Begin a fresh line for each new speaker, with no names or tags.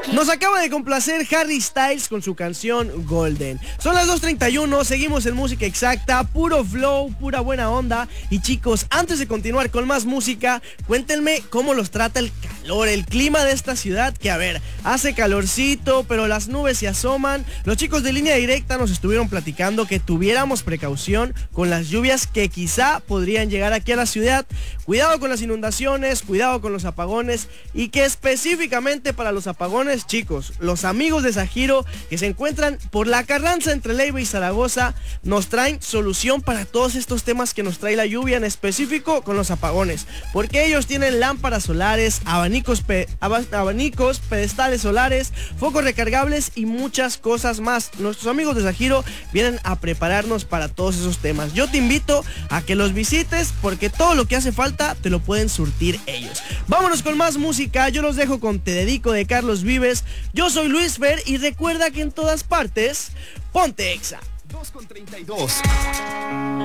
Nos acaba de complacer Harry Styles con su canción Golden. Son las 2:31, seguimos en Música Exacta, puro flow, pura buena onda. Y chicos, antes de continuar con más música, cuéntenme cómo los trata el calor, el clima de esta ciudad, que a ver, hace calorcito, pero las nubes se asoman. Los chicos de Línea Directa nos estuvieron platicando que tuviéramos precaución con las lluvias que quizá podrían llegar aquí a la ciudad. Cuidado con las inundaciones, cuidado con los apagones, y que específicamente para los apagones, chicos, los amigos de Sajiro que se encuentran por la Carranza entre Leiva y Zaragoza nos traen solución para todos estos temas que nos trae la lluvia, en específico con los apagones, porque ellos tienen lámparas solares, abanicos, pedestales solares, focos recargables y muchas cosas más. Nuestros amigos de Sajiro vienen a prepararnos para todos esos temas. Yo te invito a que los visites, porque todo lo que hace falta te lo pueden surtir ellos. Vámonos con más música. Yo los dejo con Te Dedico de Carlos Vives. Yo soy Luis Fer y recuerda que en todas partes, ponte Exa.
2:32.